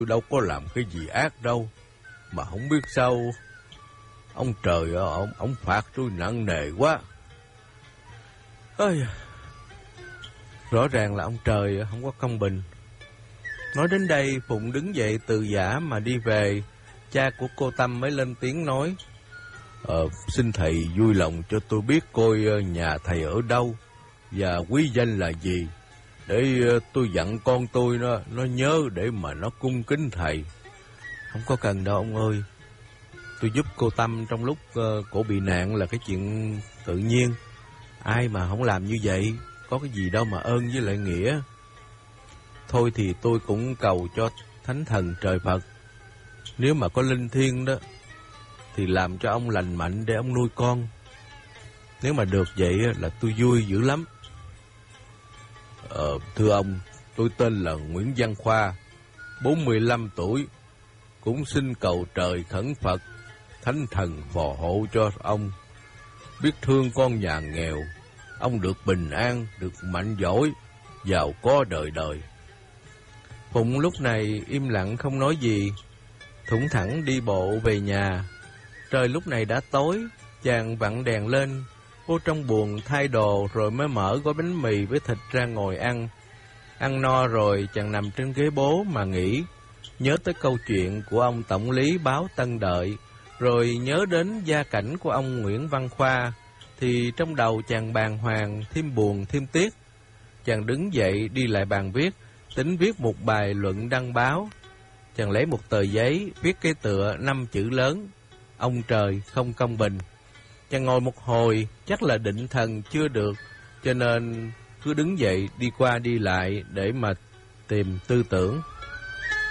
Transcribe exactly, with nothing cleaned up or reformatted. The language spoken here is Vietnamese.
tôi đâu có làm cái gì ác đâu. Mà không biết sao ông trời ông, ông phạt tôi nặng nề quá. Ôi, rõ ràng là ông trời không có công bình. Nói đến đây, Phụng đứng dậy từ giã mà đi về. Cha của cô Tâm mới lên tiếng nói: Ờ, xin thầy vui lòng cho tôi biết coi nhà thầy ở đâu và quý danh là gì, để tôi dặn con tôi nó nó nhớ để mà nó cung kính thầy. Không có cần đâu ông ơi. Tôi giúp cô Tâm trong lúc uh, cổ bị nạn là cái chuyện tự nhiên. Ai mà không làm như vậy, có cái gì đâu mà ơn với lại nghĩa. Thôi thì tôi cũng cầu cho thánh thần trời Phật, nếu mà có linh thiêng đó, thì làm cho ông lành mạnh để ông nuôi con. Nếu mà được vậy là tôi vui dữ lắm. Ờ, thưa ông, tôi tên là Nguyễn Văn Khoa, bốn mươi lăm tuổi. Cũng xin cầu trời khẩn Phật, thánh thần phò hộ cho ông. Biết thương con nhà nghèo, ông được bình an, được mạnh giỏi, giàu có đời đời. Phụng lúc này im lặng không nói gì, thủng thẳng đi bộ về nhà. Trời lúc này đã tối, chàng vặn đèn lên, vô trong buồng thay đồ rồi mới mở gói bánh mì với thịt ra ngồi ăn. Ăn no rồi chàng nằm trên ghế bố mà nghĩ, nhớ tới câu chuyện của ông tổng lý báo Tân Đợi, rồi nhớ đến gia cảnh của ông Nguyễn Văn Khoa, thì trong đầu chàng bàng hoàng, thêm buồn thêm tiếc. Chàng đứng dậy đi lại bàn viết, tính viết một bài luận đăng báo. Chàng lấy một tờ giấy, viết cái tựa năm chữ lớn: Ông trời không công bình. Chàng ngồi một hồi, chắc là định thần chưa được, cho nên cứ đứng dậy đi qua đi lại để mà tìm tư tưởng.